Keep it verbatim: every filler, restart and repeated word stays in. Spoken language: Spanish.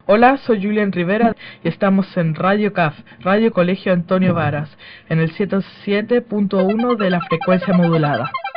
Hola, soy Julián Rivera y estamos en Radio C A F, Radio Colegio Antonio Varas, en el ciento siete punto uno de la frecuencia modulada.